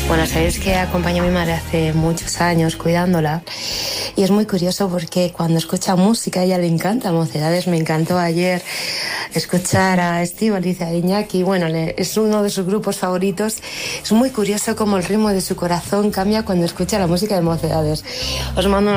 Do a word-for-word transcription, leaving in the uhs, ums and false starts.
Bueno, sabéis que acompañé a mi madre hace muchos años cuidándola y es muy curioso porque cuando escucha música a ella le encanta Mocedades. Me encantó ayer escuchar a Estíbaliz, a Iñaki, bueno, le, es uno de sus grupos favoritos. Es muy curioso cómo el ritmo de su corazón cambia cuando escucha la música de Mocedades. Os mando